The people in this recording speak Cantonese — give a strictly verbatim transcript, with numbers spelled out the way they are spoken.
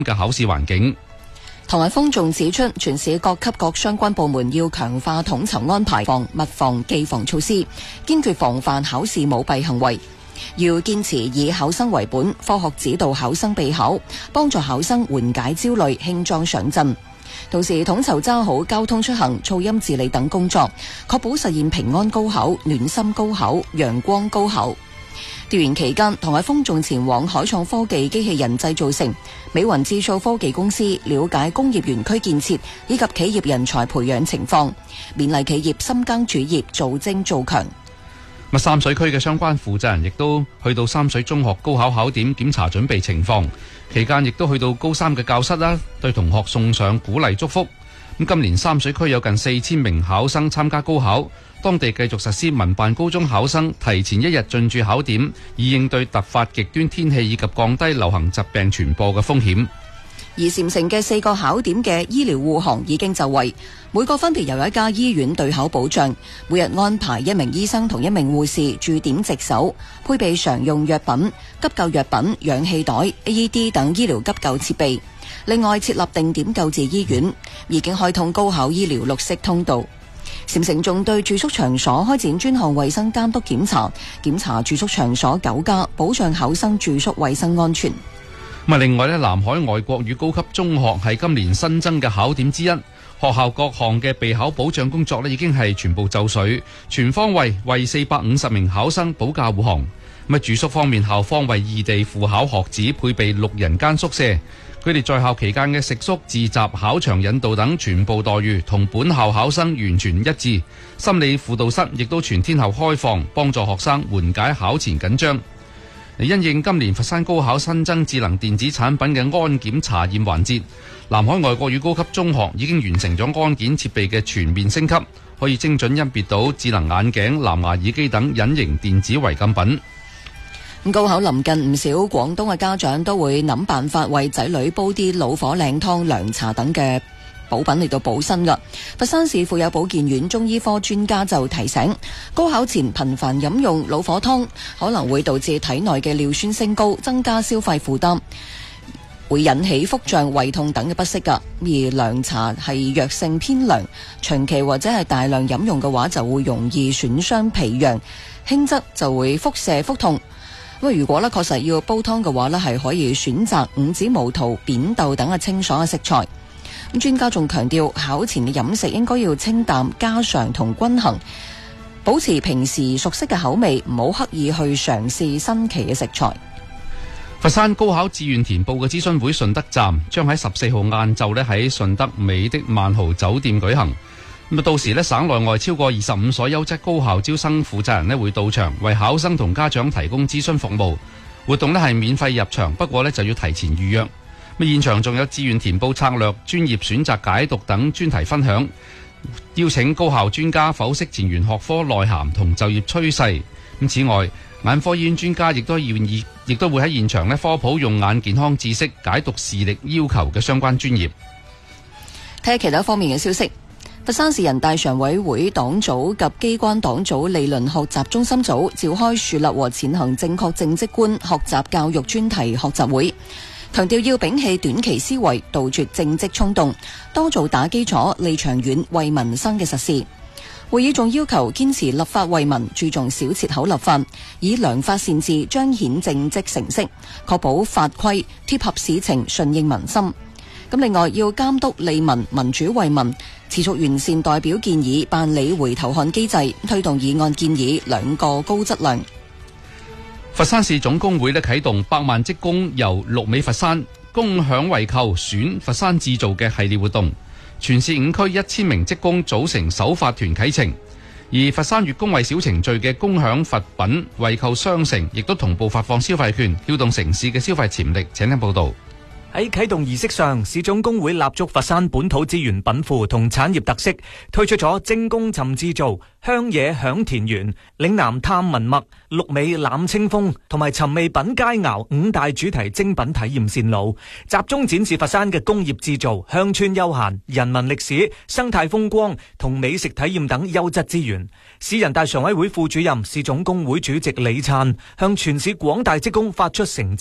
嘅考試環境。 唐偉峰仲指出，全市各級各相關部門要強化統籌安排、防密防技防措施，堅決防範考試舞弊行為。要堅持以考生為本，科學指導考生備考，幫助考生緩解焦慮，輕裝上陣。同時統籌揸好交通出行、噪音治理等工作，確保實現平安高考、暖心高考、陽光高考。調研期間，唐偉峰仲前往海創科技機器人製造城、美雲智塑科技公司了解工業園區建設以及企業人才培養情況，勉勵企業深耕主業，做精做強。 三水區嘅相關負責人亦都去到三水中學高考考點檢查準備情況，期間亦都去到高三嘅教室啦，對同學送上鼓勵祝福。咁今年三水區有近四千名考生參加高考，當地繼續實施民辦高中考生提前一日進駐考點，以應對突發極端天氣以及降低流行疾病傳播嘅風險。 而禪城嘅四個考點嘅醫療護航已經就位，每個分別由一家醫院對口保障，每日安排一名醫生同一名護士駐點值守，配備常用藥品、急救藥品、氧氣袋、A E D 等醫療急救設備。另外設立定點救治醫院，已經開通高考醫療綠色通道。禪城仲對住宿場所開展專項衛生監督檢查，檢查住宿場所九家，保障考生住宿衛生安全。 咁啊，另外咧，南海外國語高級中學係今年新增嘅考點之一，學校各項嘅備考保障工作咧已經係全部就緒，全方位為四百五十名考生保駕護航。咁啊，住宿方面，校方為異地赴考學子配備六人間宿舍，佢哋在校期間嘅食宿、自習、考場引導等全部待遇同本校考生完全一致。心理輔導室亦都全天候開放，幫助學生緩解考前緊張。因應今年佛山高考新增智能電子產品嘅安檢查驗環節，南海外國語高級中學已經完成咗安檢設備嘅全面升級，可以精準甄別到智能眼鏡、藍牙耳機等隱形電子違禁品。 高考臨近，唔少廣東嘅家長都會諗辦法為仔女煲啲老火靚湯、涼茶等嘅補品嚟到補身㗎。佛山市婦幼保健院中醫科專家就提醒，高考前頻繁飲用老火湯可能會導致體內嘅尿酸升高，增加消費負擔，會引起腹脹、胃痛等嘅不適㗎。而涼茶係藥性偏涼，長期或者係大量飲用嘅話，就會容易損傷脾陽，輕則就會腹瀉腹痛。咁如果咧確實要煲湯嘅話咧，係可以選擇五子毛桃、扁豆等嘅清爽嘅食材。咁專家仲強調，考前嘅飲食應該要清淡、家常同均衡，保持平時熟悉嘅口味，唔好刻意去嘗試新奇嘅食材。 佛山高考志願填報嘅諮詢會順德站將喺十四號晏晝咧喺順德美的萬豪酒店舉行。咁啊，到時咧省內外超過二十五所優質高校招生負責人咧會到場，為考生同家長提供諮詢服務。活動咧係免費入場，不過咧就要提前預約。咁現場仲有志願填報策略、專業選擇解讀等專題分享，邀請高校專家剖析前沿學科內涵同就業趨勢。咁此外，眼科醫院專家亦都願意，亦都會喺現場咧科普用眼健康知識、解讀視力要求嘅相關專業。 睇下其他方面嘅消息。佛山市人大常委會黨組及機關黨組理論學習中心組召開樹立和踐行正確政績觀學習教育專題學習會，強調要摒棄短期思維，杜絕政績衝動，多做打基礎、利長遠、為民生嘅實事。會議仲要求堅持立法為民，注重小切口立法，以良法善治彰顯政績成績，確保法規貼合市情，順應民心。咁另外要監督利民、民主為民，持續完善代表建議辦理回頭看機制，推動議案建議兩個高質量。 佛山市總工會咧啟動百萬職工遊綠美佛山，共享惠購選佛山製造嘅系列活動，全市五區一千名職工組成首發團啟程，而佛山粵工惠小程序嘅共享佛品惠購商城亦都同步發放消費券，撬動城市嘅消費潛力。請聽報道。 喺啟動儀式上，市總工會立足佛山本土資源稟賦同產業特色，推出咗精工尋製造、鄉野享田園、嶺南探文墨、綠美攬清風同埋尋味品佳肴五大主題精品體驗線路，集中展示佛山嘅工業製造、鄉村休閒、人文歷史、生態風光同美食體驗等優質資源。市人大常委會副主任、市總工會主席李燦向全市廣大職工發出誠